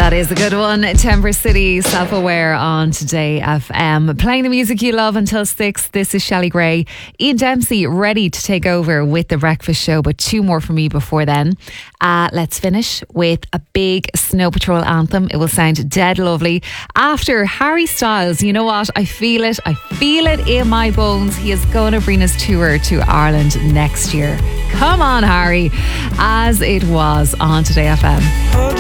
That is a good one. Timber City, Self-Aware on Today FM. Playing the music you love until 6. This is Shelley Gray. Ian Dempsey ready to take over with The Breakfast Show, but two more for me before then. Let's finish with a big Snow Patrol anthem. It will sound dead lovely. After Harry Styles, you know what? I feel it. I feel it in my bones. He is going to bring his tour to Ireland next year. Come on, Harry. As it was on Today FM.